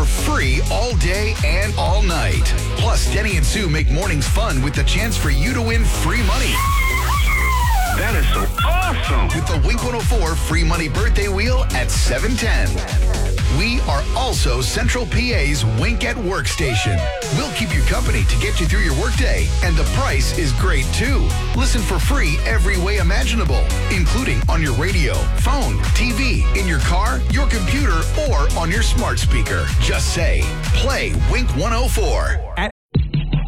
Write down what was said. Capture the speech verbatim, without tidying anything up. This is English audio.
for free all day and all night. Plus, Denny and Sue make mornings fun with the chance for you to win free money. That is so awesome. With the Wink one oh four free money birthday wheel at seven ten. We are also Central P A's Wink at Work station. We'll keep you company to get you through your workday, and the price is great too. Listen for free every way imaginable, including on your radio, phone, T V, in your car, your computer, or on your smart speaker. Just say, play Wink one oh four. At